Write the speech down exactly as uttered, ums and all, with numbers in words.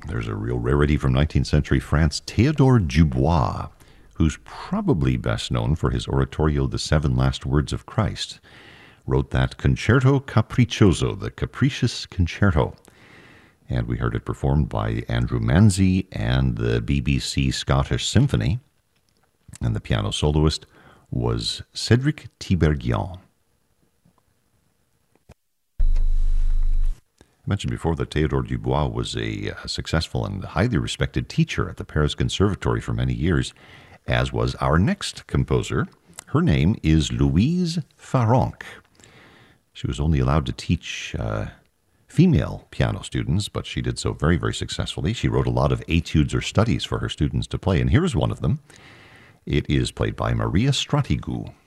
There's a real rarity from nineteenth century France, Théodore Dubois, who's probably best known for his oratorio, The Seven Last Words of Christ, wrote that Concerto Capriccioso, the Capricious Concerto. And we heard it performed by Andrew Manzi and the B B C Scottish Symphony. And the piano soloist was Cédric Tiberghien. I mentioned before that Théodore Dubois was a, a successful and highly respected teacher at the Paris Conservatory for many years, as was our next composer. Her name is Louise Farrenc. She was only allowed to teach uh, female piano students, but she did so very, very successfully. She wrote a lot of etudes or studies for her students to play, and here's one of them. It is played by Maria Stratigou.